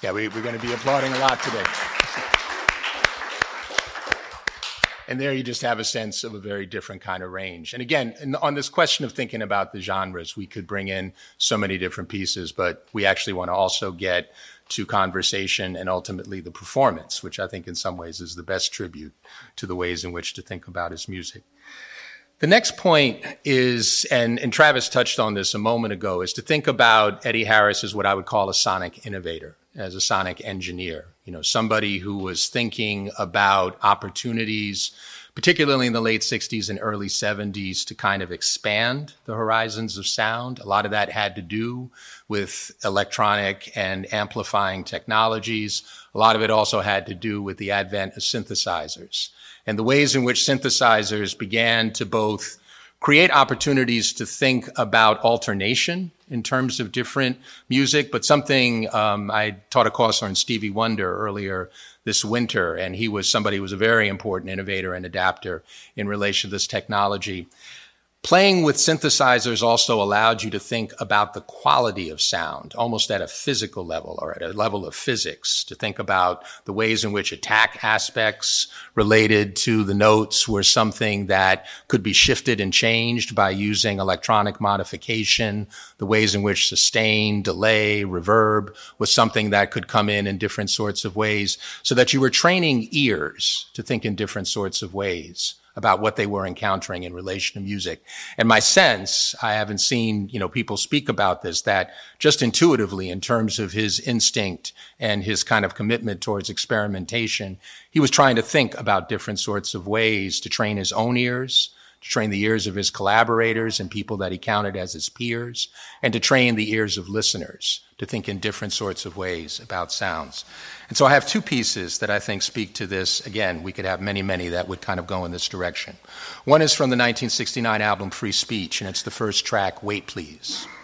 Yeah, we're going to be applauding a lot today. And there you just have a sense of a very different kind of range. And again, on this question of thinking about the genres, we could bring in so many different pieces, but we actually want to also get to conversation and ultimately the performance, which I think in some ways is the best tribute to the ways in which to think about his music. The next point is, and Travis touched on this a moment ago, is to think about Eddie Harris as what I would call a sonic innovator, as a sonic engineer, somebody who was thinking about opportunities, particularly in the late 60s and early 70s, to kind of expand the horizons of sound. A lot of that had to do with electronic and amplifying technologies. A lot of it also had to do with the advent of synthesizers and the ways in which synthesizers began to both create opportunities to think about alternation in terms of different music, but something I taught a course on Stevie Wonder earlier this winter, and he was somebody who was a very important innovator and adapter in relation to this technology. Playing with synthesizers also allowed you to think about the quality of sound, almost at a physical level or at a level of physics, to think about the ways in which attack aspects related to the notes were something that could be shifted and changed by using electronic modification, the ways in which sustain, delay, reverb was something that could come in different sorts of ways, so that you were training ears to think in different sorts of ways about what they were encountering in relation to music. And my sense, I haven't seen, people speak about this, that just intuitively in terms of his instinct and his kind of commitment towards experimentation, he was trying to think about different sorts of ways to train his own ears, to train the ears of his collaborators and people that he counted as his peers, and to train the ears of listeners to think in different sorts of ways about sounds. And so I have two pieces that I think speak to this. Again, we could have many, many that would kind of go in this direction. One is from the 1969 album Free Speech, and it's the first track, Wait Please.